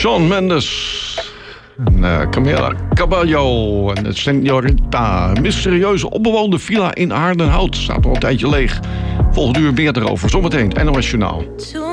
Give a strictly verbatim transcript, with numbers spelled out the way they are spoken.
Shawn Mendes. En uh, Camila Cabello en de Señorita. Een mysterieuze onbewoonde villa in Aardenhout. Staat al een tijdje leeg. Volgende uur meer erover. Zometeen het N O S Journaal.